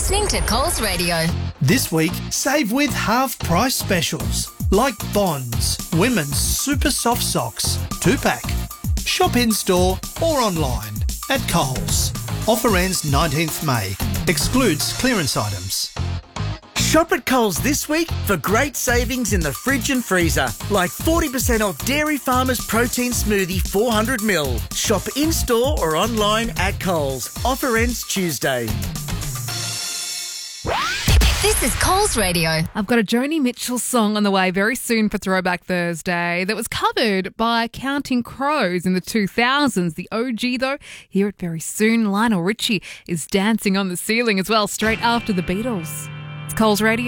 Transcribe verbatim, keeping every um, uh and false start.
listening to Coles Radio. This week, save with half-price specials like Bonds, women's super soft socks, two-pack. Shop in-store or online at Coles. Offer ends nineteenth of May. Excludes clearance items. Shop at Coles this week for great savings in the fridge and freezer, like forty percent off Dairy Farmers Protein Smoothie four hundred milliliters. Shop in-store or online at Coles. Offer ends Tuesday. This is Coles Radio. I've got a Joni Mitchell song on the way very soon for Throwback Thursday that was covered by Counting Crows in the two thousands. The O G, though, hear it very soon. Lionel Richie is dancing on the ceiling as well, straight after the Beatles. It's Coles Radio.